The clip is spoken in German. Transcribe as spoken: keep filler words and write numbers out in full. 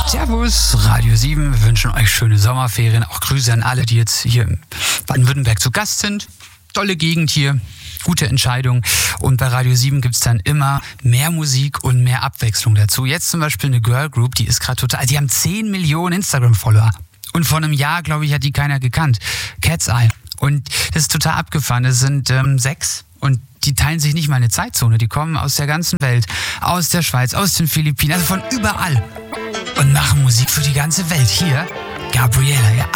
Servus, Radio sieben. Wir wünschen euch schöne Sommerferien. Auch Grüße an alle, die jetzt hier in Baden-Württemberg zu Gast sind. Tolle Gegend hier, gute Entscheidung. Und bei Radio sieben gibt es dann immer mehr Musik und mehr Abwechslung dazu. Jetzt zum Beispiel eine Girl Group, die ist gerade total... Die haben zehn Millionen Instagram-Follower. Und vor einem Jahr, glaube ich, hat die keiner gekannt. Cat's Eye. Und das ist total abgefahren. Das sind ähm, sechs und die teilen sich nicht mal eine Zeitzone. Die kommen aus der ganzen Welt. Aus der Schweiz, aus den Philippinen, also von überall. Und machen Musik für die ganze Welt. Hier, Gabriela, ja,